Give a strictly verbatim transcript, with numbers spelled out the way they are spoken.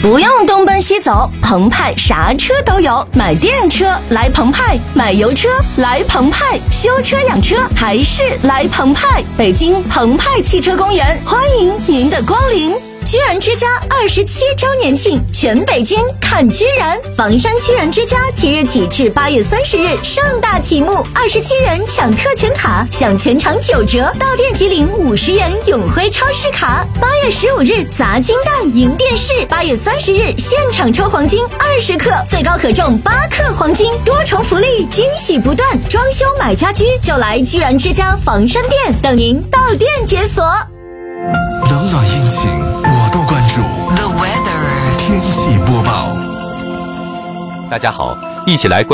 不用东奔西走，澎湃啥车都有。买电车来澎湃，买油车来澎湃，修车养车还是来澎湃。北京澎湃汽车公园欢迎您的光临。居然之家二十七周年庆，全北京看居然！房山居然之家即日起至八月三十日盛大启幕，二十七元抢特权卡，享全场九折，到店即领五十元永辉超市卡。八月十五日砸金蛋赢电视，八月三十日现场抽黄金二十克，最高可中八克黄金，多重福利，惊喜不断。装修买家居就来居然之家房山店，等您到店解锁。 冷暖阴晴我都关注。 The weather 天气播报。 大家好，一起来关